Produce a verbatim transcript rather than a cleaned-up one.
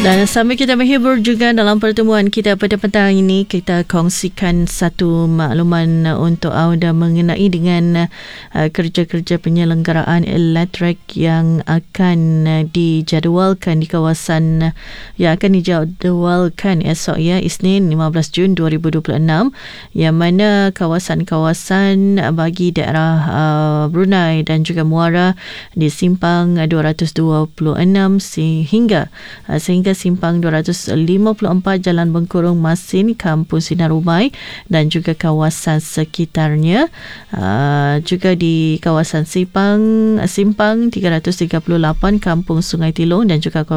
Dan sambil kita menghibur juga dalam pertemuan kita pada petang ini, kita kongsikan satu makluman untuk anda mengenai dengan uh, kerja-kerja penyelenggaraan elektrik yang akan uh, dijadualkan di kawasan uh, yang akan dijadualkan esok ya, Isnin lima belas Jun dua ribu dua puluh enam, yang mana kawasan-kawasan bagi daerah uh, Brunei dan juga Muara di simpang dua ratus dua puluh enam sehingga uh, sehingga simpang dua ratus lima puluh empat Jalan Bengkurung Masin, Kampung Sinar Rumai dan juga kawasan sekitarnya. Uh, juga di kawasan Simpang Simpang tiga ratus tiga puluh lapan Kampung Sungai Tilong dan juga